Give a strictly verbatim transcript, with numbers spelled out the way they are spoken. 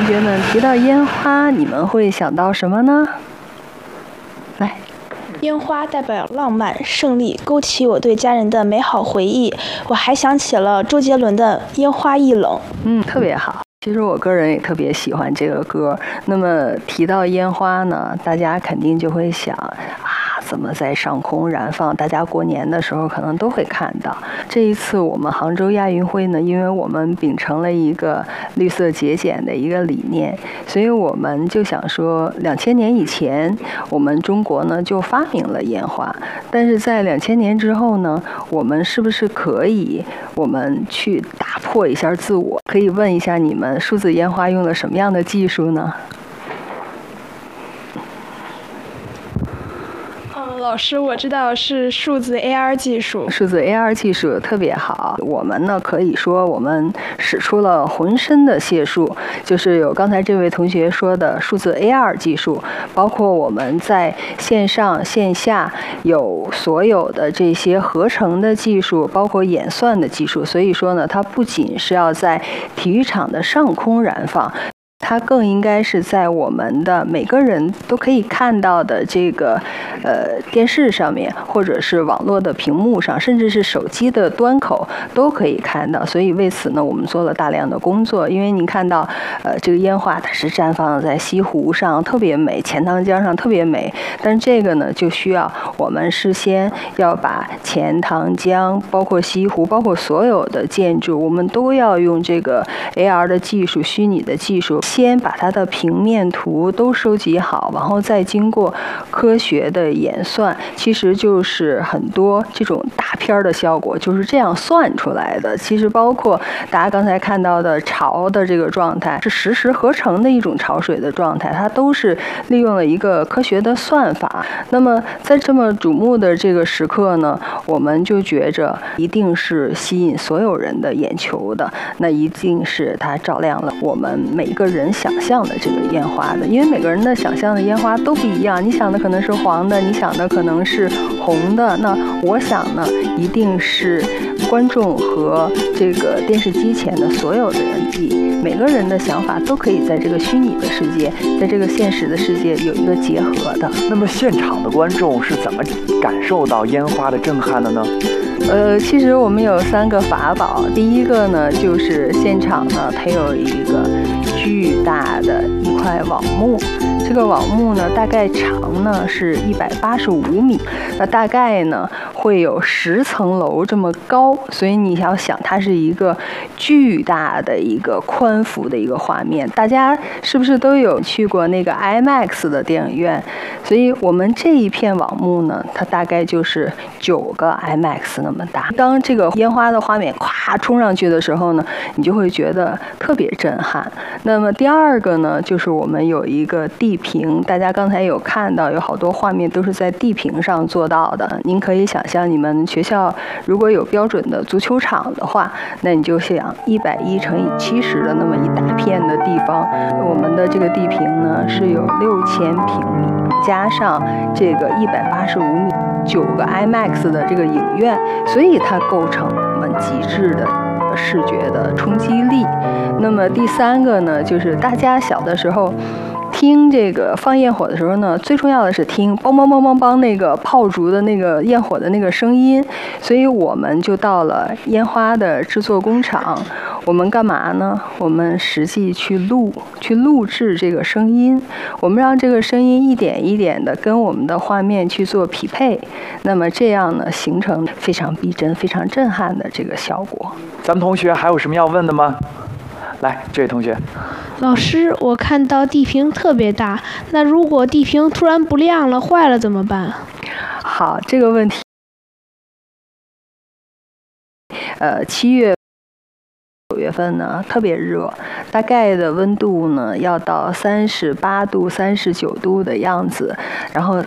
学们，提到烟花，你们会想到什么呢？来。 烟花代表浪漫、胜利，勾起我对家人的美好回忆。我还想起了周杰伦的《烟花易冷》。 嗯，特别好。其实我个人也特别喜欢这个歌。那么提到烟花呢，大家肯定就会想啊，怎么在上空燃放？大家过年的时候可能都会看到。这一次我们杭州亚运会呢，因为我们秉承了一个绿色节俭的一个理念，所以我们就想说，两千年以前，我们中国呢就发明了烟花，但是在两千年之后呢，我们是不是可以，我们去打破一下自我？可以问一下你们，数字烟花用了什么样的技术呢？ 老师，我知道是数字 A R 技术。 数字 A R 技术特别好，我们呢可以说我们使出了浑身的解数，就是有刚才这位同学说的数字 A R 技术，包括我们在线上线下有所有的这些合成的技术，包括演算的技术。所以说呢，它不仅是要在体育场的上空燃放，它更应该是在我们的每个人都可以看到的这个呃电视上面，或者是网络的屏幕上，甚至是手机的端口都可以看到。所以为此呢，我们做了大量的工作。因为您看到呃这个烟花它是绽放在西湖上，特别美，钱塘江上特别美，但这个呢就需要我们事先要把钱塘江包括西湖包括所有的建筑，我们都要用这个 A R 的技术，虚拟的技术，先把它的平面图都收集好，然后再经过科学的演算，其实就是很多这种大片的效果就是这样算出来的。其实包括大家刚才看到的潮的这个状态，是实时合成的一种潮水的状态，它都是利用了一个科学的算法。那么在这么瞩目的这个时刻呢，我们就觉着一定是吸引所有人的眼球的，那一定是它照亮了我们每个人人想象的这个烟花的。因为每个人的想象的烟花都不一样，你想的可能是黄的，你想的可能是红的，那我想呢一定是观众和这个电视机前的所有的人，每个人的想法都可以在这个虚拟的世界，在这个现实的世界有一个结合的。 那么现场的观众是怎么感受到烟花的震撼的呢？ 呃，其实我们有三个法宝。第一个呢，就是现场呢，它有一个巨大的一块网幕。这个网幕呢，大概长呢是一百八十五米，那大概呢会有十层楼这么高。所以你要想，它是一个巨大的一个宽幅的一个画面。大家是不是都有去过那个 IMAX 的电影院？所以我们这一片网幕呢，它大概就是九个 IMAX 那么大。当这个烟花的画面咵冲上去的时候呢，你就会觉得特别震撼。那么第二个呢，就是我们有一个地屏，大家刚才有看到有好多画面都是在地屏上做到的。您可以想象，你们学校如果有标准的足球场的话，那你就想一百一乘以七十的那么一大片的地方，我们的这个地屏呢是有六千平米，加上这个一百八十五米，九个 IMAX 的这个影院，所以它构成我们极致的视觉的冲击力。那么第三个呢，就是大家小的时候听这个放焰火的时候呢，最重要的是听梆梆梆梆梆那个炮竹的那个焰火的那个声音。所以我们就到了烟花的制作工厂，我们干嘛呢？我们实际去录去录制这个声音，我们让这个声音一点一点的跟我们的画面去做匹配，那么这样呢，形成非常逼真非常震撼的这个效果。 咱们同学还有什么要问的吗？来，这位同学。 老师，我看到地屏特别大，那如果地屏突然不亮了坏了怎么办？ 好，这个问题呃七月九月份呢特别热，大概的温度呢要到三十八度三十九度的样子，然后